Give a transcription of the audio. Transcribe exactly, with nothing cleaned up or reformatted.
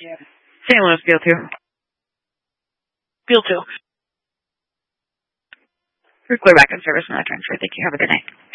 Saint Louis, Field two. Field two. We're clear back in service on that transfer. Thank you. Have a good night.